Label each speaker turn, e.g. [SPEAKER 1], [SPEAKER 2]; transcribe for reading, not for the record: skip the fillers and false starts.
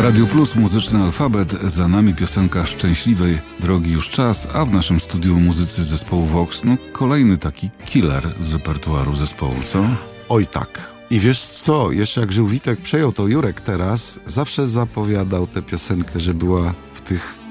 [SPEAKER 1] Radio Plus, muzyczny alfabet, za nami piosenka Szczęśliwej drogi już czas, a w naszym studiu muzycy zespołu Vox, kolejny taki killer z repertuaru zespołu, co?
[SPEAKER 2] Oj tak. I wiesz co, jeszcze jak Żył Witek przejął to Jurek teraz, zawsze zapowiadał tę piosenkę, że była w tych